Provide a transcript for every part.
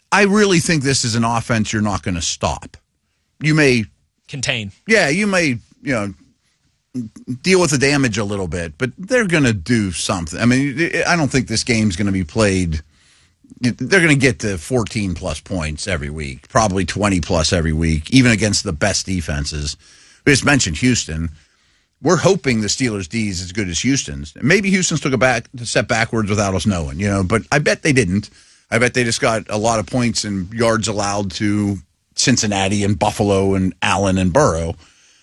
I really think this is an offense you're not going to stop. You may contain. Yeah, you may, deal with the damage a little bit, but they're going to do something. I mean, I don't think this game's going to be played. They're going to get to 14-plus points every week, probably 20-plus every week, even against the best defenses. We just mentioned Houston. We're hoping the Steelers' D is as good as Houston's. Maybe Houston's took a step backwards without us knowing, but I bet they didn't. I bet they just got a lot of points and yards allowed to Cincinnati and Buffalo and Allen and Burrow.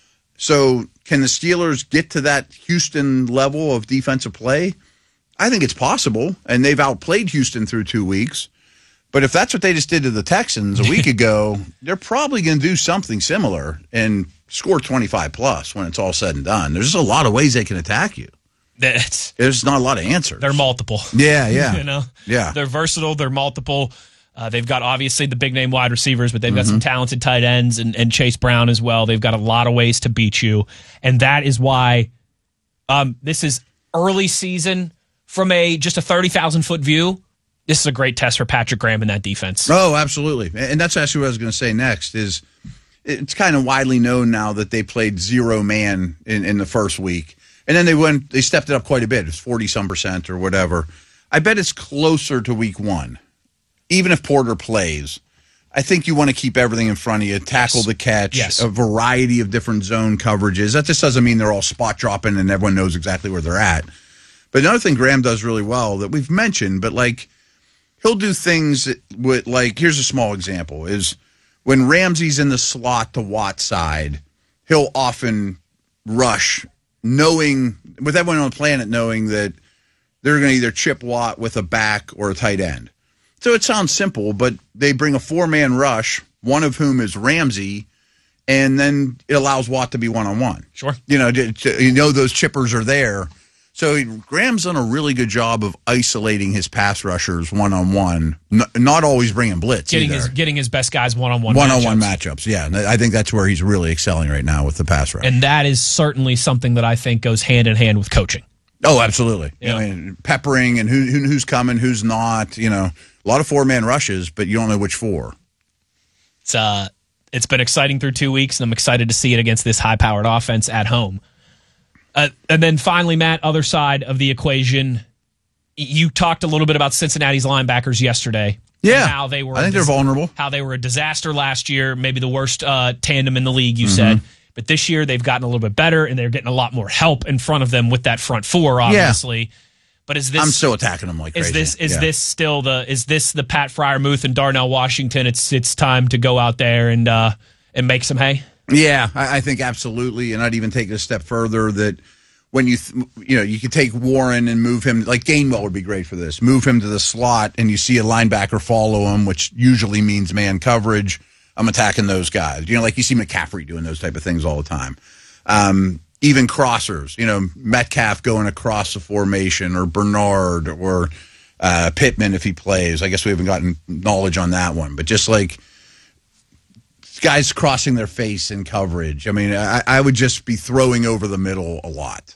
So can the Steelers get to that Houston level of defensive play? I think it's possible, and they've outplayed Houston through 2 weeks. But if that's what they just did to the Texans a week ago, they're probably going to do something similar and score 25-plus when it's all said and done. There's just a lot of ways they can attack you. There's not a lot of answers. They're multiple. Yeah. Yeah. They're versatile. They're multiple. They've got, obviously, the big-name wide receivers, but they've got some talented tight ends and Chase Brown as well. They've got a lot of ways to beat you, and that is why this is early season from just a 30,000-foot view. This is a great test for Patrick Graham and that defense. Oh, absolutely. And that's actually what I was going to say next is it's kind of widely known now that they played zero man in the first week. And then they stepped it up quite a bit. It's 40-some% or whatever. I bet it's closer to week one. Even if Porter plays, I think you want to keep everything in front of you, tackle the catch, a variety of different zone coverages. That just doesn't mean they're all spot dropping and everyone knows exactly where they're at. But another thing Graham does really well that we've mentioned, but he'll do things with, here's a small example, is when Ramsey's in the slot to Watt side, he'll often rush, with everyone on the planet knowing that they're going to either chip Watt with a back or a tight end. So it sounds simple, but they bring a four-man rush, one of whom is Ramsey, and then it allows Watt to be one-on-one. Sure. Those chippers are there. So Graham's done a really good job of isolating his pass rushers one-on-one, not always bringing blitz Getting his best guys one-on-one matchups. Yeah, and I think that's where he's really excelling right now with the pass rush. And that is certainly something that I think goes hand-in-hand with coaching. Oh, absolutely. Yeah. I mean, peppering and who's coming, who's not, a lot of four-man rushes, but you don't know which four. It's been exciting through 2 weeks, and I'm excited to see it against this high-powered offense at home. And then finally, Matt, other side of the equation, you talked a little bit about Cincinnati's linebackers yesterday. Yeah, how they were. I think they're vulnerable. How they were a disaster last year, maybe the worst tandem in the league, you said. But this year they've gotten a little bit better, and they're getting a lot more help in front of them with that front four, obviously. Yeah. But is this? I'm still attacking them like crazy. Is this still the Pat Freiermuth and Darnell Washington? It's time to go out there and make some hay. Yeah, I think absolutely, and I'd even take it a step further that when you could take Warren and move him, like Gainwell would be great for this. Move him to the slot, and you see a linebacker follow him, which usually means man coverage. I'm attacking those guys. Like you see McCaffrey doing those type of things all the time. Even crossers, Metcalf going across the formation, or Bernard, or Pittman if he plays. I guess we haven't gotten knowledge on that one, but just guys crossing their face in coverage. I mean, I would just be throwing over the middle a lot.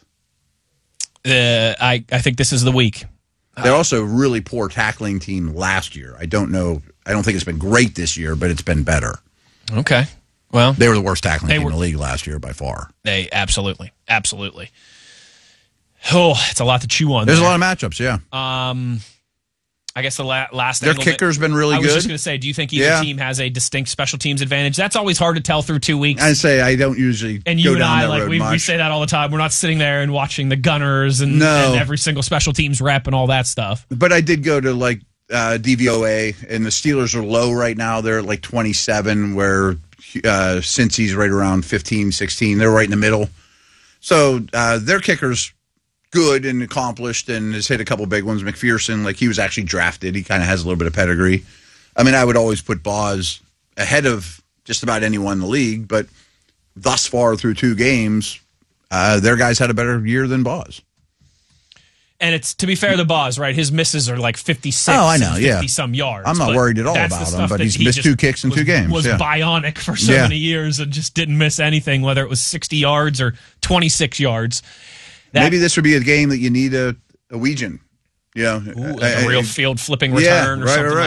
I think this is the week. They're also a really poor tackling team last year. I don't think it's been great this year, but it's been better. Okay. Well, they were the worst tackling team in the league last year by far. They absolutely. Oh, it's a lot to chew on. There's a lot of matchups, yeah. I guess the last their kicker's been really good. I was just going to say, do you think either team has a distinct special teams advantage? That's always hard to tell through 2 weeks. I say I don't usually and you and I, we say that all the time. We're not sitting there and watching the Gunners and every single special teams rep and all that stuff. But I did go to DVOA, and the Steelers are low right now. They're at 27, where Cincy's right around 15, 16. They're right in the middle. So their kicker's good and accomplished and has hit a couple big ones. McPherson, he was actually drafted. He kind of has a little bit of pedigree. I mean, I would always put Boz ahead of just about anyone in the league, but thus far through 2 games, their guys had a better year than Boz. And it's, to be fair to Boz, right? His misses are 56 50-some yards. I'm not worried at all about him, but he's missed 2 kicks in 2 games. Was bionic for so many years and just didn't miss anything, whether it was 60 yards or 26 yards. Maybe this would be a game that you need a Weejan. A real field flipping return or something like that.